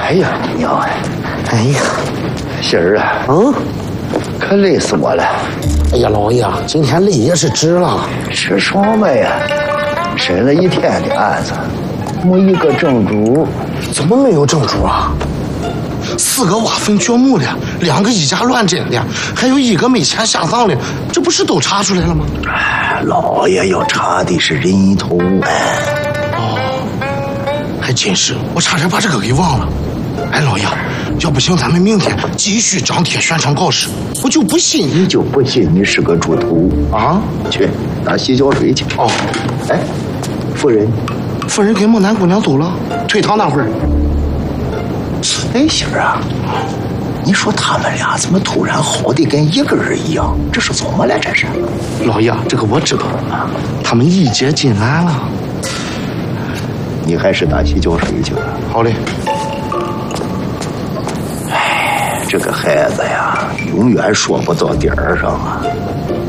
哎呀，娘哎！ 哎呀， 喜儿啊，可累死我了。 哎呀，老爷，今天累也是值了。 吃什么呀？审了一天的案子，没一个正主。 怎么没有正主啊？4个挖坟掘墓的，2个以假乱真的，还有1个没钱下葬的，这不是都查出来了吗？ 老爷要查的是人头案。 还真是，我差点把这个给忘了。哎，老爷，要不行，咱们明天继续张贴宣传告示。我就不信你就不信你是个猪头啊！去打洗脚水去。 哦， 哎，夫人跟孟南姑娘走了，退堂那会儿。 哎，媳妇啊，你说他们俩怎么突然好的跟一个人一样？这是怎么了？这是？ 老爷，这个我知道，他们一结进来了。 你还是打洗脚水去吧。 好嘞。 哎，这个孩子呀，永远说不到点儿上啊。